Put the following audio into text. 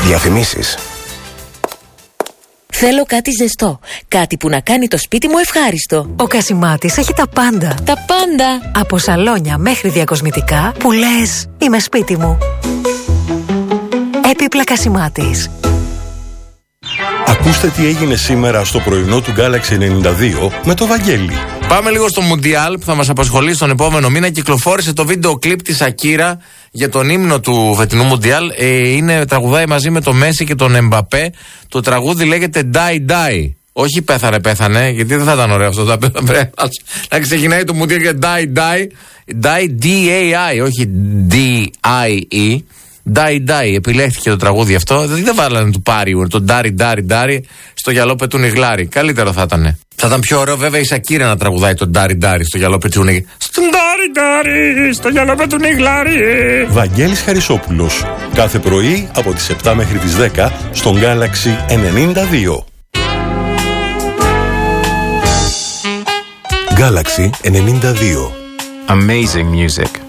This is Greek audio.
Διαφημίσεις. Θέλω κάτι ζεστό. Κάτι που να κάνει το σπίτι μου ευχάριστο. Ο Κασιμάτης έχει τα πάντα. Τα πάντα. Από σαλόνια μέχρι διακοσμητικά που λες είμαι σπίτι μου. Έπιπλα Κασιμάτης. Ακούστε τι έγινε σήμερα στο πρωινό του Galaxy 92 με το Βαγγέλη. Πάμε λίγο στο Μουντιάλ που θα μας απασχολήσει τον επόμενο μήνα. Κυκλοφόρησε το βίντεο κλιπ της Ακύρα για τον ύμνο του φετινού Μουντιάλ. Τραγουδάει μαζί με τον Μέση και τον Εμπαπέ. Το τραγούδι λέγεται Die Die. Όχι πέθανε, γιατί δεν θα ήταν ωραίο αυτό. Να ξεκινάει το Μουντιάλ για Die Die. Die D-A-I, όχι D-I-E. Die Die, επιλέχθηκε το τραγούδι αυτό. Δεν βάλανε του Πάριου, το Ντάρι Ντάρι Ντάρι στο γυαλό πετούνι γλάρι. Καλύτερο θα ήταν. Θα ήταν πιο ωραίο βέβαια η Σακύρα να τραγουδάει το Ντάρι Ντάρι στο γυαλό πετούνι. Στο Ντάρι Ντάρι, στο γυαλό πετούνι γλάρι. Βαγγέλης Χαρισόπουλος. Κάθε πρωί από τις 7 μέχρι τις 10 στον Galaxy 92. Galaxy 92. Amazing music.